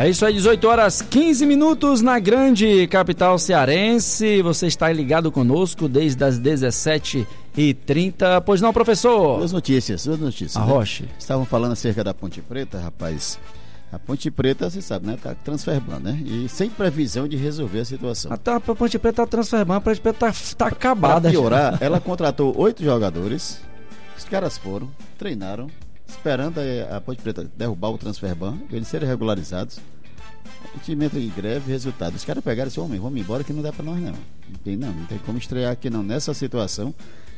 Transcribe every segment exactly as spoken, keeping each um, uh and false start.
É isso aí, dezoito horas quinze minutos na grande capital cearense. Você está ligado conosco desde as dezessete e trinta. Pois não, professor? Duas notícias, duas notícias. A né? Roche. Estavam falando acerca da Ponte Preta, rapaz. A Ponte Preta, você sabe, né? Tá transferbando, né? E sem previsão de resolver a situação. Até a Ponte Preta tá transferbando, a Ponte Preta tá, tá acabada. Pra piorar, ela contratou oito jogadores. Os caras foram, treinaram, esperando a, a Ponte Preta derrubar o transferban, eles serem regularizados. O time entra em greve, resultado. Os caras pegaram esse homem, vamos embora que não dá pra nós não. Não tem, não, não tem como estrear aqui não. Nessa situação,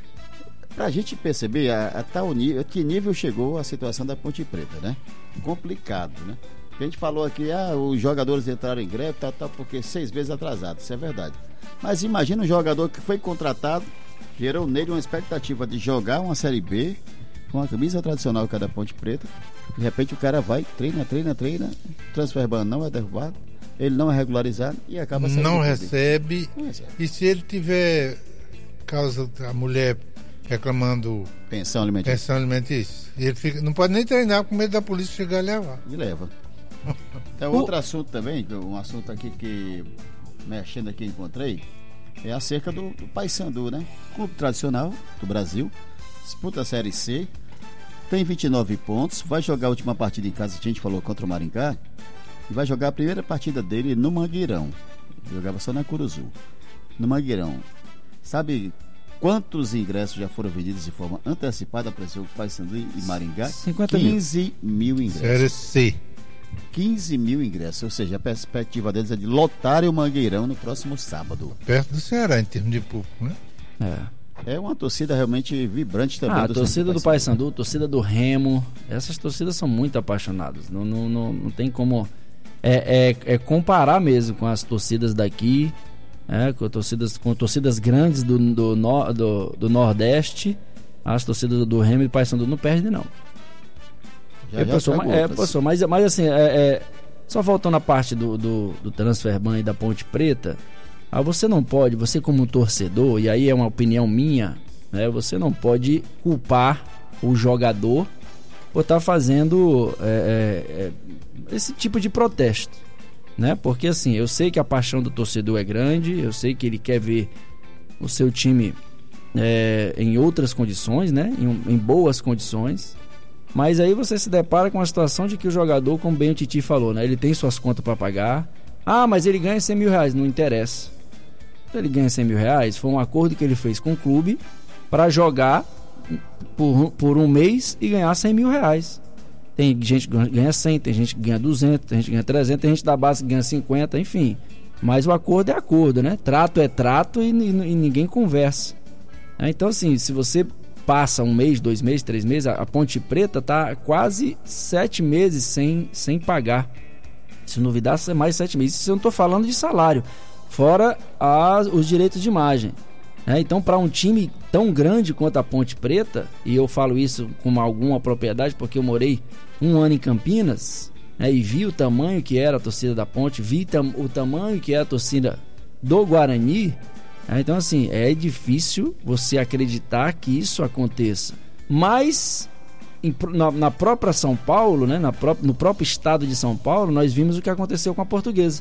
pra gente perceber a, a tal nível, a que nível chegou a situação da Ponte Preta, né? Complicado, né? A gente falou aqui, ah, os jogadores entraram em greve, tal, tal, porque seis meses atrasado, isso é verdade. Mas imagina um jogador que foi contratado, gerou nele uma expectativa de jogar uma Série B com a camisa tradicional que é da Ponte Preta. De repente o cara vai, treina, treina, treina, transferban não é derrubado, ele não é regularizado e acaba saindo. Não recebe, não recebe. E se ele tiver causa a mulher reclamando pensão alimentícia, pensão alimentícia, ele fica, não pode nem treinar com medo da polícia chegar e levar. E leva. Tem outro assunto também, um assunto aqui que mexendo aqui encontrei, é acerca do, do Paysandu, né? Clube tradicional do Brasil, disputa a Série C, tem vinte e nove pontos, vai jogar a última partida em casa, a gente falou, contra o Maringá, e vai jogar a primeira partida dele no Mangueirão. Jogava só na Curuzu. No Mangueirão. Sabe quantos ingressos já foram vendidos de forma antecipada para o Paysandu e Maringá? cinquenta quinze mil ingressos. Série C. quinze mil ingressos, ou seja, a perspectiva deles é de lotarem o Mangueirão no próximo sábado. Perto do Ceará, em termos de público, né? É. É uma torcida realmente vibrante também. Ah, a do torcida do Paysandu. Paysandu, torcida do Remo, essas torcidas são muito apaixonadas. Não, não, não, não tem como é, é, é comparar mesmo com as torcidas daqui, é, com, torcidas, com torcidas grandes do, do, no, do, do Nordeste. As torcidas do Remo e do Paysandu não perdem, não. Já, é, já professor, mas, é, professor, mas, mas assim, é, é, só voltando à parte do, do, do Transferban e da Ponte Preta, ah, você não pode, você como torcedor, e aí é uma opinião minha, né, você não pode culpar o jogador por estar fazendo é, é, é, esse tipo de protesto, né? Porque assim, eu sei que a paixão do torcedor é grande, eu sei que ele quer ver o seu time é, em outras condições, né? Em, em boas condições. Mas aí você se depara com a situação de que o jogador, como bem o Titi falou, né? Ele tem suas contas para pagar. Ah, mas ele ganha cem mil reais. Não interessa. Ele ganha cem mil reais. Foi um acordo que ele fez com o clube para jogar por, por um mês e ganhar cem mil reais. Tem gente que ganha cem, tem gente que ganha duzentos, tem gente que ganha trezentos, tem gente da base que ganha cinquenta, enfim. Mas o acordo é acordo, né? Trato é trato e, e, e ninguém conversa. Então, assim, se você passa um mês, dois meses, três meses, a, a Ponte Preta tá quase sete meses sem, sem pagar. Se duvidar, é mais sete meses. Isso eu não estou falando de salário, fora as, os direitos de imagem. Né? Então, para um time tão grande quanto a Ponte Preta, e eu falo isso com alguma propriedade, porque eu morei um ano em Campinas, né, e vi o tamanho que era a torcida da Ponte, vi tam, o tamanho que é a torcida do Guarani. Então, assim, é difícil você acreditar que isso aconteça. Mas, em, na, na própria São Paulo, né, na pró- no próprio estado de São Paulo, nós vimos o que aconteceu com a Portuguesa.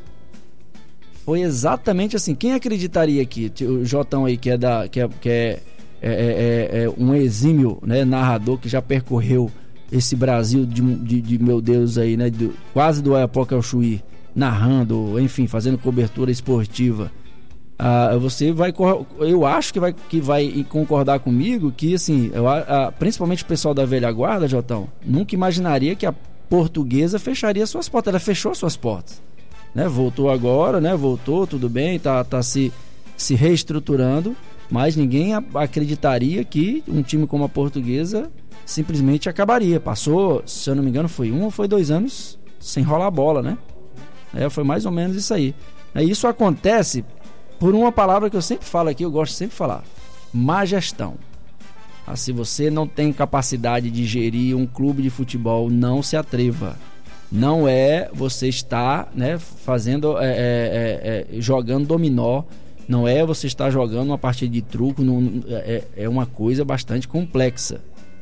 Foi exatamente assim. Quem acreditaria que o Jotão aí, que é, da, que é, que é, é, é, é um exímio, né, narrador que já percorreu esse Brasil de, de, de meu Deus aí, né, do, quase do Oiapoque ao Chuí, narrando, enfim, fazendo cobertura esportiva. Ah, você vai, eu acho que vai, que vai concordar comigo que, assim, eu, a, principalmente o pessoal da velha guarda, Jotão, nunca imaginaria que a Portuguesa fecharia suas portas. Ela fechou suas portas, né? Voltou agora, né? Voltou, tudo bem, tá, tá se, se reestruturando, mas ninguém acreditaria que um time como a Portuguesa simplesmente acabaria. Passou, se eu não me engano, foi um ou foi dois anos sem rolar a bola, né? É, foi mais ou menos isso aí. É, isso acontece por uma palavra que eu sempre falo aqui, eu gosto sempre de falar: má gestão. Ah, se você não tem capacidade de gerir um clube de futebol, não se atreva. Não é você estar, né, fazendo, é, é, é, jogando dominó, não é você estar jogando uma partida de truco, não, é, é uma coisa bastante complexa.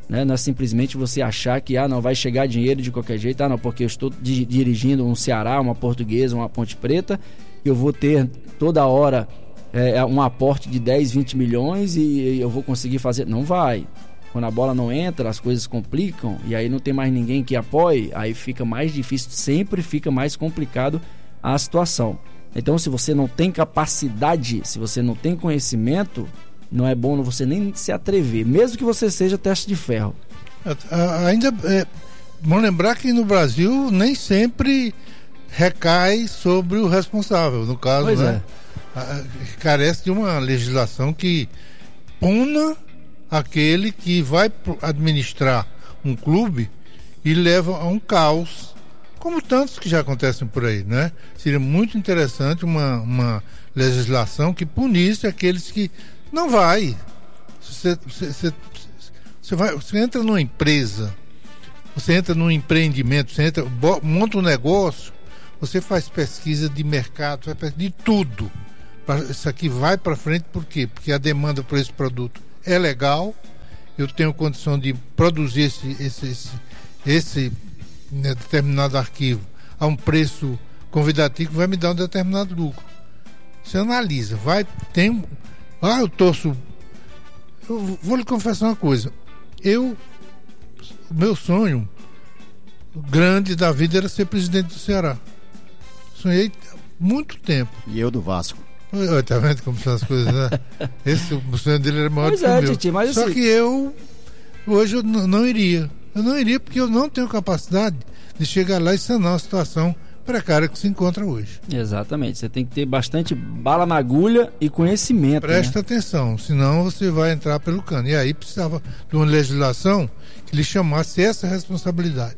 né? Não é simplesmente você achar que ah, não vai chegar dinheiro de qualquer jeito, ah, não, porque eu estou di- dirigindo um Ceará, uma Portuguesa, uma Ponte Preta, eu vou ter toda hora é, um aporte de dez, vinte milhões e eu vou conseguir fazer. Não vai. Quando a bola não entra, as coisas complicam e aí não tem mais ninguém que apoie, aí fica mais difícil, sempre fica mais complicado a situação. Então, se você não tem capacidade, se você não tem conhecimento, não é bom você nem se atrever, mesmo que você seja teste de ferro. Ainda é, vamos lembrar que no Brasil nem sempre recai sobre o responsável, no caso, pois né? É. Carece de uma legislação que puna aquele que vai administrar um clube e leva a um caos, como tantos que já acontecem por aí, né? Seria muito interessante uma, uma legislação que punisse aqueles que não vai. Você, você, você, vai, você entra numa empresa, você entra num empreendimento, você entra, monta um negócio, você faz pesquisa de mercado, faz pesquisa de tudo. Isso aqui vai para frente, por quê? Porque a demanda por esse produto é legal, eu tenho condição de produzir esse, esse, esse, esse né, determinado arquivo a um preço convidativo que vai me dar um determinado lucro. Você analisa, vai, tem. Ah, eu torço. Eu vou lhe confessar uma coisa. Eu, o meu sonho grande da vida era ser presidente do Ceará. Sonhei muito tempo. E eu do Vasco. Olha, tá vendo como são as coisas, né? Esse, o sonho dele era maior Pois do que é, o meu. Titi, mas Só assim- que eu, hoje eu n- não iria. Eu não iria porque eu não tenho capacidade de chegar lá e sanar a situação precária que se encontra hoje. Exatamente, você tem que ter bastante bala na agulha e conhecimento. Presta né? atenção, senão você vai entrar pelo cano. E aí precisava de uma legislação que lhe chamasse essa responsabilidade.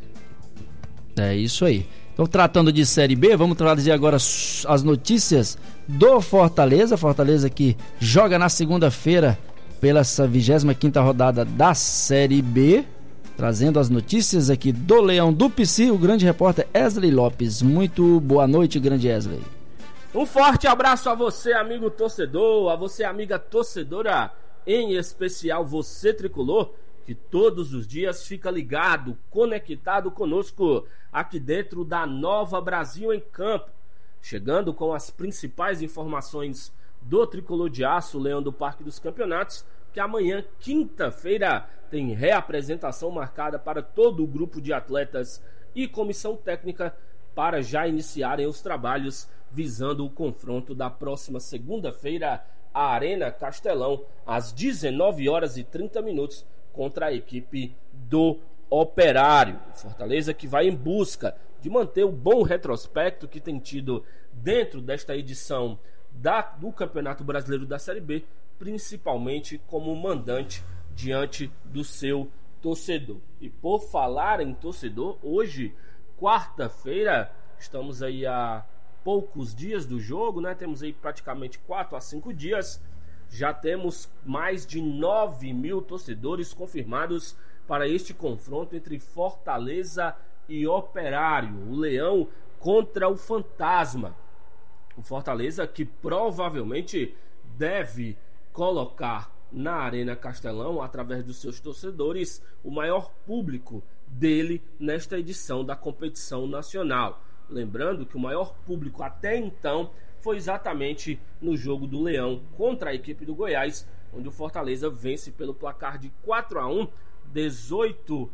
É isso aí. Então, tratando de Série B, vamos trazer agora as notícias do Fortaleza. Fortaleza que joga na segunda-feira pela vigésima quinta rodada da Série B. Trazendo as notícias aqui do Leão do Pici, o grande repórter Wesley Lopes. Muito boa noite, grande Wesley. Um forte abraço a você, amigo torcedor, a você, amiga torcedora, em especial você, tricolor, que todos os dias fica ligado, conectado conosco aqui dentro da Nova Brasil em Campo, chegando com as principais informações do Tricolor de Aço, Leão do Parque dos Campeonatos, que amanhã, quinta-feira, tem reapresentação marcada para todo o grupo de atletas e comissão técnica para já iniciarem os trabalhos visando o confronto da próxima segunda-feira à Arena Castelão, às dezenove horas e trinta minutos, contra a equipe do Operário. Fortaleza que vai em busca de manter o bom retrospecto que tem tido dentro desta edição da, do Campeonato Brasileiro da Série B, principalmente como mandante diante do seu torcedor. E por falar em torcedor, hoje, quarta-feira, estamos aí a poucos dias do jogo, né? Temos aí praticamente quatro a cinco dias. Já temos mais de nove mil torcedores confirmados para este confronto entre Fortaleza e Operário. O Leão contra o Fantasma. O Fortaleza que provavelmente deve colocar na Arena Castelão, através dos seus torcedores, o maior público dele nesta edição da competição nacional. Lembrando que o maior público até então foi exatamente no jogo do Leão contra a equipe do Goiás, onde o Fortaleza vence pelo placar de quatro a um, dezoito,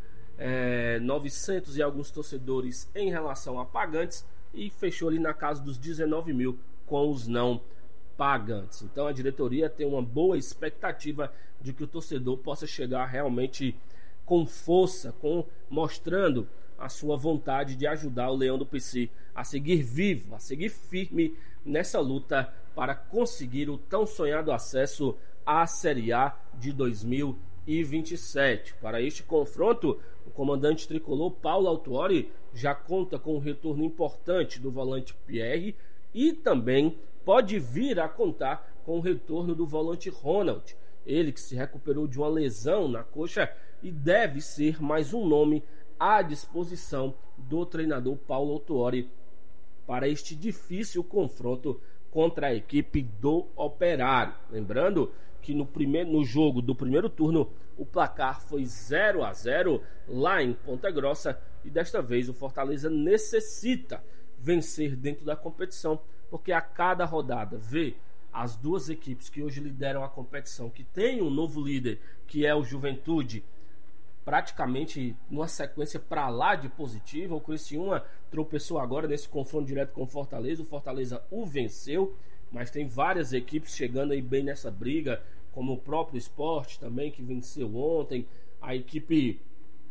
é, novecentos e alguns torcedores em relação a pagantes, e fechou ali na casa dos dezenove mil com os não pagantes. Então a diretoria tem uma boa expectativa de que o torcedor possa chegar realmente com força, com, mostrando a sua vontade de ajudar o Leão do P C a seguir vivo, a seguir firme nessa luta para conseguir o tão sonhado acesso à Série A de dois mil e vinte e sete. Para este confronto, o comandante tricolor Paulo Autuori já conta com um retorno importante do volante Pierre e também pode vir a contar com o retorno do volante Ronald, ele que se recuperou de uma lesão na coxa e deve ser mais um nome à disposição do treinador Paulo Autuori para este difícil confronto contra a equipe do Operário. Lembrando que no, primeiro, no jogo do primeiro turno o placar foi zero a zero lá em Ponta Grossa, e desta vez o Fortaleza necessita vencer dentro da competição, porque a cada rodada vê as duas equipes que hoje lideram a competição, que tem um novo líder, que é o Juventude, praticamente numa sequência para lá de positiva. O Criciúma tropeçou agora nesse confronto direto com o Fortaleza, o Fortaleza o venceu, mas tem várias equipes chegando aí bem nessa briga, como o próprio Sport também, que venceu ontem, a equipe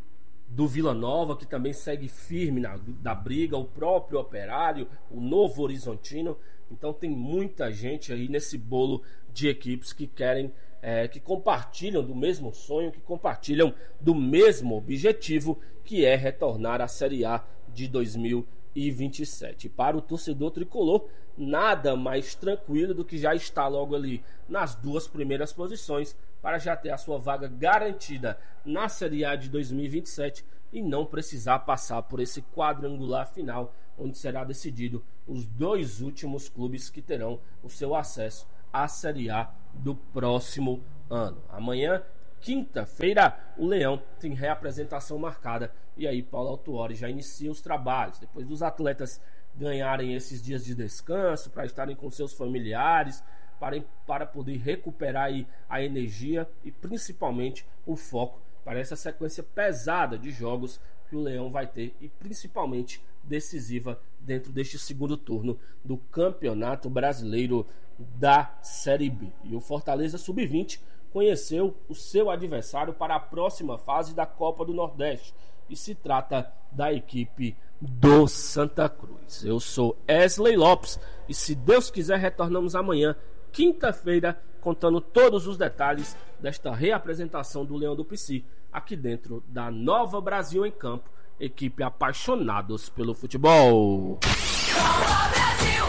do Vila Nova, que também segue firme na da briga, o próprio Operário, o Novo Horizontino. Então tem muita gente aí nesse bolo de equipes que querem, é, que compartilham do mesmo sonho, que compartilham do mesmo objetivo, que é retornar à Série A de dois mil e vinte e sete. Para o torcedor tricolor, nada mais tranquilo do que já estar logo ali nas duas primeiras posições, para já ter a sua vaga garantida na Série A de dois mil e vinte e sete e não precisar passar por esse quadrangular final, onde será decidido os dois últimos clubes que terão o seu acesso à Série A do próximo ano. Amanhã, quinta-feira, o Leão tem reapresentação marcada, e aí Paulo Autuori já inicia os trabalhos, depois dos atletas ganharem esses dias de descanso, para estarem com seus familiares, para, para poder recuperar aí a energia e principalmente o foco para essa sequência pesada de jogos que o Leão vai ter, e principalmente decisiva dentro deste segundo turno do Campeonato Brasileiro da Série B. E o Fortaleza sub vinte conheceu o seu adversário para a próxima fase da Copa do Nordeste, e se trata da equipe do Santa Cruz. Eu sou Wesley Lopes, e se Deus quiser retornamos amanhã, quinta-feira, contando todos os detalhes desta reapresentação do Leão do Pici, aqui dentro da Nova Brasil em Campo, equipe apaixonados pelo futebol. Nova Brasil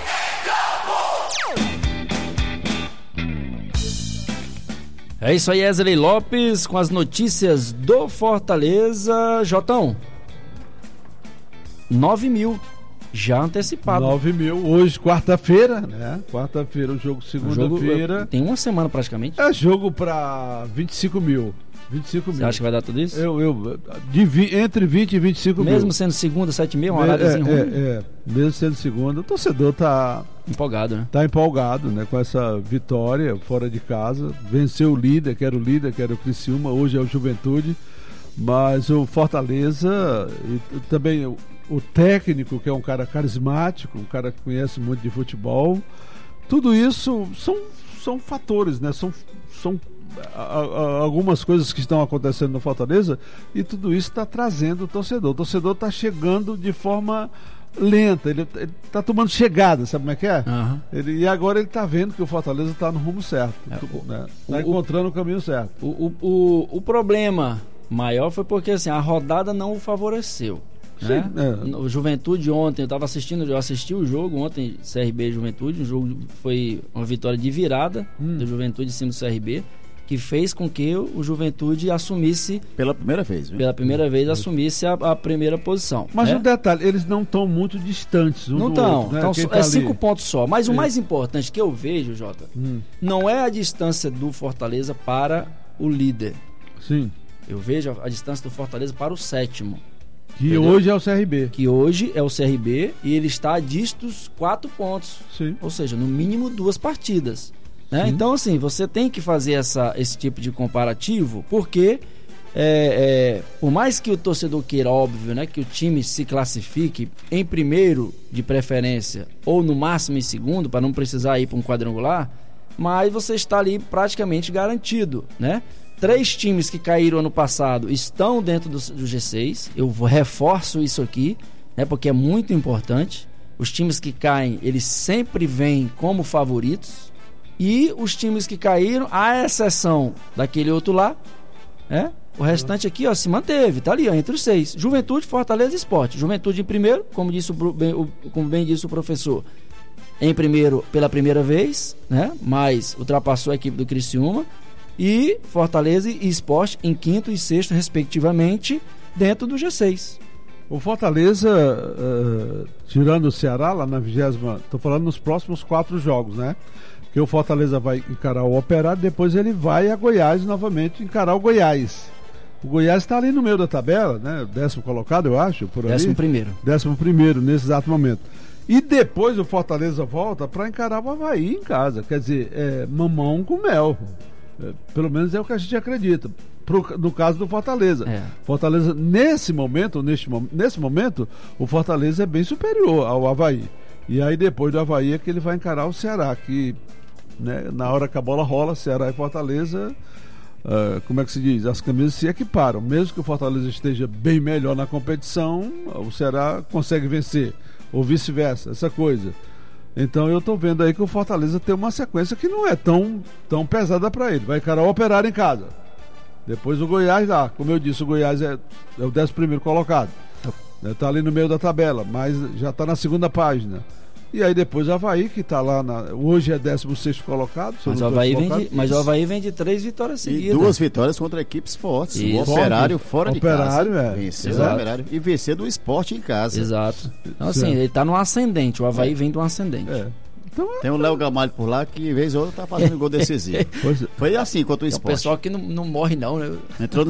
em Campo! É isso aí, Wesley Lopes, com as notícias do Fortaleza. Jotão, nove mil já antecipado. nove mil, hoje, quarta-feira, né? Quarta-feira, o jogo segunda-feira. Tem uma semana praticamente. É jogo pra vinte e cinco mil. vinte e cinco mil. Você acha que vai dar tudo isso? Eu, eu, de vi, entre vinte e vinte e cinco mil. Mesmo sendo segunda, sete mil, um horáriozinho é, ruim. É, é, mesmo sendo segunda, o torcedor tá empolgado, né? Tá empolgado, né? Com essa vitória fora de casa. Venceu o líder, que era o líder, que era o Criciúma, hoje é o Juventude. Mas o Fortaleza e também o, o técnico, que é um cara carismático, um cara que conhece muito de futebol. Tudo isso são, são fatores, né? São, são a, a, algumas coisas que estão acontecendo no Fortaleza, e tudo isso está trazendo o torcedor. O torcedor está chegando de forma lenta, ele está tomando chegada, sabe como é que é? Uhum. Ele, e agora ele está vendo que o Fortaleza está no rumo certo, está é, né? tá encontrando o, o caminho certo. O, o, o, o problema maior foi porque assim, a rodada não o favoreceu. Né? Sim, é. O Juventude ontem, eu estava assistindo, eu assisti o jogo ontem, C R B e Juventude, o jogo foi uma vitória de virada hum. do Juventude em cima do C R B, que fez com que o Juventude assumisse pela primeira vez, viu? pela primeira vez assumisse a, a primeira posição. Mas né? um detalhe, eles não estão muito distantes um não estão, né? Então, tá é cinco ali? pontos só. Mas Sim. o mais importante que eu vejo, Jota, hum. não é a distância do Fortaleza para o líder. Sim. Eu vejo a, a distância do Fortaleza para o sétimo. Que entendeu? hoje é o C R B. Que hoje é o C R B, e ele está a distos quatro pontos. Sim. Ou seja, no mínimo duas partidas. Né? Então, assim, você tem que fazer essa, esse tipo de comparativo, porque é, é, por mais que o torcedor queira, óbvio, né, que o time se classifique em primeiro de preferência, ou no máximo em segundo, para não precisar ir para um quadrangular, mas você está ali praticamente garantido, né? Três times que caíram ano passado estão dentro do, do G seis. Eu reforço isso aqui, né, porque é muito importante. Os times que caem, eles sempre vêm como favoritos. E os times que caíram, à exceção daquele outro lá, né, o restante aqui, ó, se manteve, tá ali, ó, entre os seis. Juventude, Fortaleza e Sport. Juventude em primeiro, como, disse o, bem, como bem disse o professor, em primeiro pela primeira vez, né, mas ultrapassou a equipe do Criciúma. E Fortaleza e Sport em quinto e sexto, respectivamente, dentro do G seis. O Fortaleza, uh, tirando o Ceará lá na vigésima, tô falando nos próximos quatro jogos, né? Porque o Fortaleza vai encarar o Operário, depois ele vai a Goiás novamente encarar o Goiás. O Goiás está ali no meio da tabela, né? Décimo colocado, eu acho, por ali. Décimo primeiro. Décimo primeiro, nesse exato momento. E depois o Fortaleza volta para encarar o Avaí em casa. Quer dizer, é mamão com mel. É, pelo menos é o que a gente acredita. Pro, no caso do Fortaleza. É. Fortaleza, nesse momento, neste, nesse momento, o Fortaleza é bem superior ao Avaí. E aí depois do Avaí é que ele vai encarar o Ceará, que, né, na hora que a bola rola, Ceará e Fortaleza, uh, como é que se diz? As camisas se equiparam. Mesmo que o Fortaleza esteja bem melhor na competição, o Ceará consegue vencer. Ou vice-versa, essa coisa. Então eu tô vendo aí que o Fortaleza tem uma sequência que não é tão, tão pesada para ele. Vai encarar o Operário em casa. Depois o Goiás lá, como eu disse, o Goiás é, é o décimo primeiro colocado. Está ali no meio da tabela, mas já está na segunda página. E aí depois o Avaí, que está lá, na, hoje é décimo sexto colocado. Mas o, Avaí vem de, mas o Avaí vem de três vitórias seguidas. E duas vitórias contra equipes fortes. Isso. O Operário fora de Operário, casa. É. Vencer Exato. o Operário e vencer do Sport em casa. Exato. Então assim, Certo. ele está no ascendente. O Avaí é. vem do ascendente. É. Então, Tem o Léo Gamalho por lá que, vez ou outra, tá fazendo gol decisivo. pois é. Foi assim contra o É o Sport. pessoal que não, não morre não, né? Entrou no